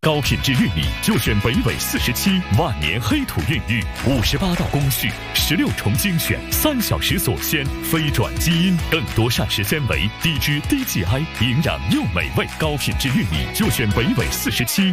高品质玉米就选北纬47万年黑土孕育，58道工序，16重精选，3小时锁鲜，非转基因，更多膳食纤维，低脂低 GI， 营养又美味。高品质玉米就选北纬47